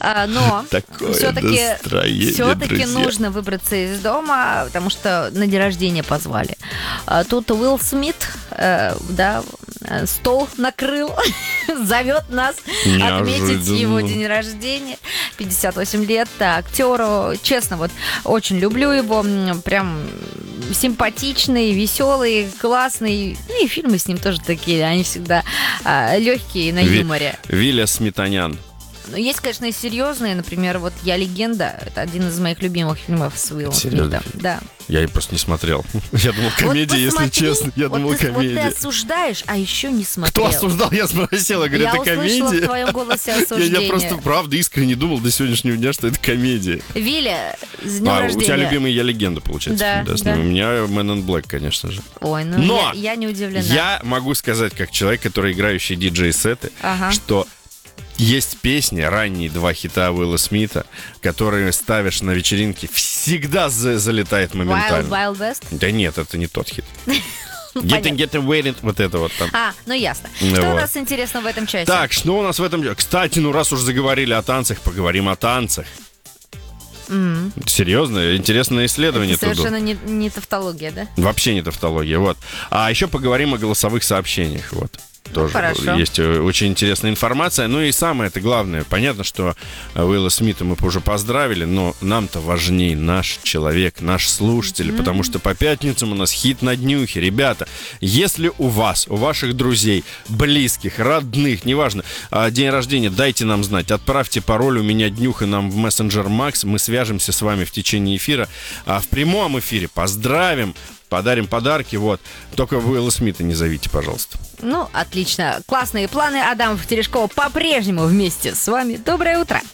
Но Такое все-таки друзья. нужно выбраться из дома, потому что на день рождения позвали. Тут Уилл Смит, стол накрыл, зовет нас отметить его день рождения. 58 лет, актеру. Честно, вот очень люблю его. Прям симпатичный, веселый, классный. И фильмы с ним тоже такие, они всегда легкие на юморе. Виля Сметанян. Есть, конечно, и серьезные. Например, вот «Я легенда». Это один из моих любимых фильмов с Уиллом Смитом. Да. Я и просто не смотрел. Я думал, комедия, если честно. Я думал, комедия. Вот ты осуждаешь, а еще не смотрел. Кто осуждал? Я спросил. Я говорю, это комедия? Я услышала в твоем голосе осуждение. Я просто, правда, искренне думал до сегодняшнего дня, что это комедия. Виля, с днем рождения. У тебя любимый «Я легенда», получается. Да. У меня «Man in Black», конечно же. Ой, Но я не удивлена. Я могу сказать, как человек, который играющий диджей-сеты, что есть песни, ранние 2 хита Уилла Смита, которые ставишь на вечеринке, всегда залетает моментально. Wild West? Да нет, это не тот хит. Getting waited, вот это вот там. Ну ясно. Что у нас интересно в этом часе? Так, что у нас в этом... Кстати, раз уж заговорили о танцах, поговорим о танцах. Серьезно, интересное исследование. Это совершенно не тавтология, да? Вообще не тавтология, вот. А еще поговорим о голосовых сообщениях, вот. Тоже есть очень интересная информация. Ну и самое-то главное, понятно, что Уилла Смита мы уже поздравили, но нам-то важней наш человек, наш слушатель, потому что по пятницам у нас хит на днюхе. Ребята, если у вас, у ваших друзей, близких, родных, неважно, день рождения, дайте нам знать, отправьте пароль «У меня днюха» нам в мессенджер Макс, мы свяжемся с вами в течение эфира, в прямом эфире поздравим, подарим подарки, вот. Только Уилла Смита не зовите, пожалуйста. Отлично. Классные планы. Адамов и Терешкова по-прежнему вместе с вами. Доброе утро.